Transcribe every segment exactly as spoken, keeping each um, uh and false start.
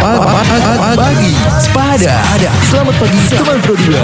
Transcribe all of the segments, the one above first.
Pagi Sepada. Selamat pagi teman Pro dua.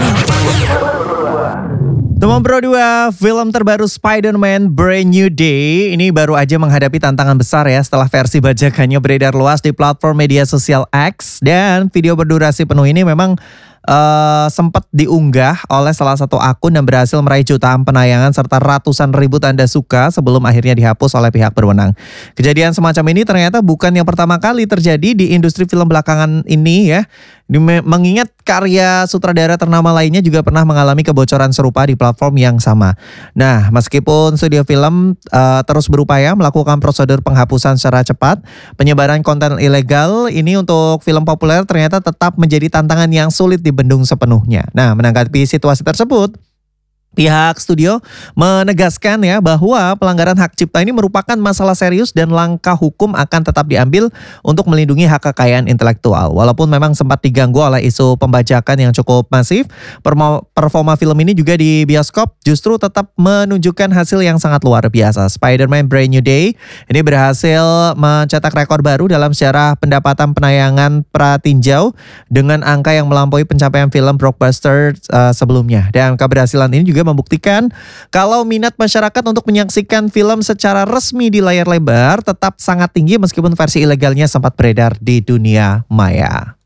Teman Pro dua, film terbaru Spider-Man Brand New Day ini baru aja menghadapi tantangan besar ya setelah versi bajakannya beredar luas di platform media sosial X, dan video berdurasi penuh ini memang Uh, sempat diunggah oleh salah satu akun dan berhasil meraih jutaan penayangan serta ratusan ribu tanda suka sebelum akhirnya dihapus oleh pihak berwenang. Kejadian semacam ini ternyata bukan yang pertama kali terjadi di industri film belakangan ini ya. Mengingat karya sutradara ternama lainnya juga pernah mengalami kebocoran serupa di platform yang sama. Nah, meskipun studio film uh, terus berupaya melakukan prosedur penghapusan secara cepat, penyebaran konten ilegal ini untuk film populer ternyata tetap menjadi tantangan yang sulit dibendung sepenuhnya. Nah, menanggapi situasi tersebut, pihak studio menegaskan ya bahwa pelanggaran hak cipta ini merupakan masalah serius dan langkah hukum akan tetap diambil untuk melindungi hak kekayaan intelektual. Walaupun memang sempat diganggu oleh isu pembajakan yang cukup masif, performa film ini juga di bioskop justru tetap menunjukkan hasil yang sangat luar biasa. Spider-Man Brand New Day ini berhasil mencetak rekor baru dalam sejarah pendapatan penayangan pratinjau dengan angka yang melampaui pencapaian film blockbuster uh, sebelumnya. Dan keberhasilan ini juga membuktikan kalau minat masyarakat untuk menyaksikan film secara resmi di layar lebar tetap sangat tinggi meskipun versi ilegalnya sempat beredar di dunia maya.